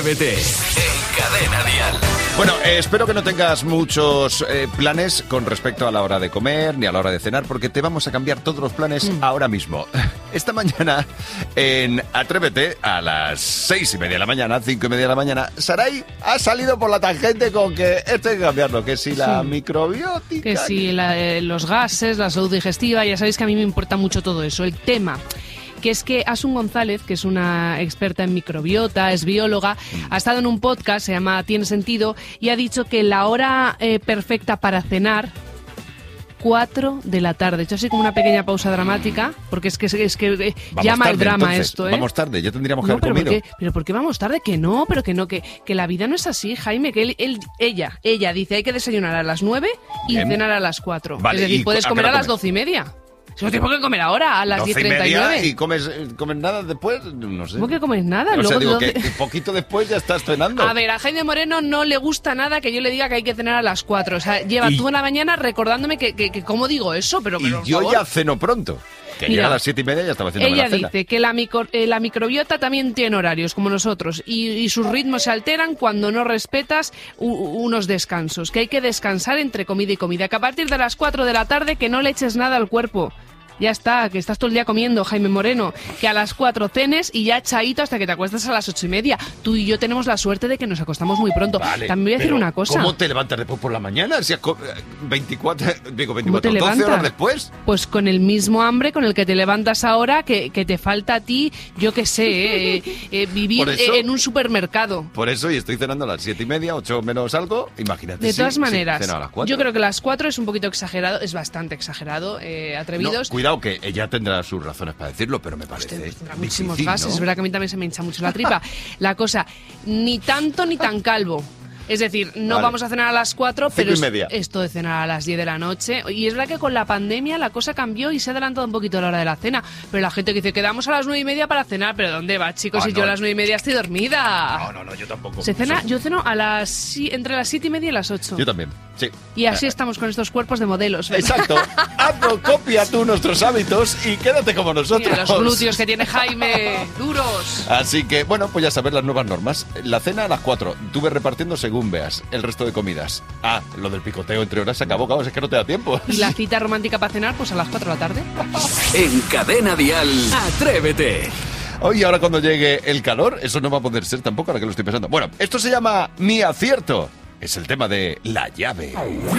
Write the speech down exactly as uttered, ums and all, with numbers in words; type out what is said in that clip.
Atrévete en Cadena Dial. Bueno, eh, espero que no tengas muchos eh, planes con respecto a la hora de comer ni a la hora de cenar, porque te vamos a cambiar todos los planes mm. ahora mismo. Esta mañana, en Atrévete, a las seis y media de la mañana, cinco y media de la mañana, Saray ha salido por la tangente con que esto hay que cambiarlo, que si la sí. microbiótica... Que si la, eh, los gases, la salud digestiva, ya sabéis que a mí me importa mucho todo eso. El tema... que es que Asun González, que es una experta en microbiota, es bióloga, ha estado en un podcast, se llama Tiene Sentido, y ha dicho que la hora eh, perfecta para cenar, cuatro de la tarde. He hecho así como una pequeña pausa dramática, porque es que, es que eh, llama tarde, el drama entonces, esto, ¿eh? Vamos tarde, ya tendríamos que no, haber pero comido. ¿por qué, pero ¿por qué vamos tarde? Que no, pero que no, que, que la vida no es así, Jaime, que él, él, ella, ella dice hay que desayunar a las nueve y Bien. cenar a las cuatro. Vale, es decir, puedes a comer a las comes? doce y media. No tengo que comer ahora, a las diez treinta y nueve. ¿Y comes, comes nada después? No sé. ¿Cómo que comes nada? O sea, Luego, digo doce... que poquito después ya estás cenando. A ver, a Jaime Moreno no le gusta nada que yo le diga que hay que cenar a las cuatro. O sea, lleva y... toda la mañana recordándome que, que, que cómo digo eso, pero... pero y yo favor. ya ceno pronto. Que Mira, llega a las siete y media ya estaba haciendo ella la cena. dice que la, micro, eh, la microbiota también tiene horarios, como nosotros, y, y sus ritmos se alteran cuando no respetas u, unos descansos, que hay que descansar entre comida y comida, que a partir de las cuatro de la tarde que no le eches nada al cuerpo. Ya está, que estás todo el día comiendo, Jaime Moreno. Que a las cuatro cenes y ya chaito hasta que te acuestas a las ocho y media. Tú y yo tenemos la suerte de que nos acostamos muy pronto. Vale, También voy a decir una cosa. ¿Cómo te levantas después por la mañana? Si veinticuatro, digo veinticuatro, ¿Cómo te doce levantas? horas después. Pues con el mismo hambre con el que te levantas ahora, que, que te falta a ti, yo qué sé, eh, eh, vivir eso, eh, en un supermercado. Por eso, y estoy cenando a las siete y media, ocho menos algo, imagínate. De todas sí, maneras, sí, a las cuatro. Yo creo que las cuatro es un poquito exagerado, es bastante exagerado, eh, atrevidos. No, cuidado que ella tendrá sus razones para decirlo, pero me parece Usted tendrá difícil, muchísimos gases, ¿no? Es verdad que a mí también se me hincha mucho la tripa. La cosa, ni tanto ni tan calvo. Es decir, no vale. vamos a cenar a las cuatro, pero y media. esto de cenar a las diez de la noche. Y es verdad que con la pandemia la cosa cambió y se ha adelantado un poquito la hora de la cena. Pero la gente que dice, quedamos a las nueve y media para cenar. ¿Pero dónde va, chicos? Ah, si no. yo a las nueve y media estoy dormida. No, no, no, yo tampoco. Se cena, sí. Yo ceno a las entre las siete y media y las ocho. Yo también, sí. Y así eh. estamos con estos cuerpos de modelos, ¿verdad? Exacto. Hazlo, copia tú nuestros hábitos y quédate como nosotros. Mira los glúteos que tiene Jaime, duros. Así que, bueno, pues ya sabes las nuevas normas. La cena a las cuatro. Tú ves repartiendo según veas el resto de comidas. Ah, lo del picoteo entre horas se acabó, cabrón, es que no te da tiempo. Y la cita romántica para cenar, pues a las cuatro de la tarde. En Cadena Dial, Atrévete. Hoy, ahora cuando llegue el calor, eso no va a poder ser tampoco, ahora que lo estoy pensando. Bueno, esto se llama Mi Acierto. Es el tema de la llave.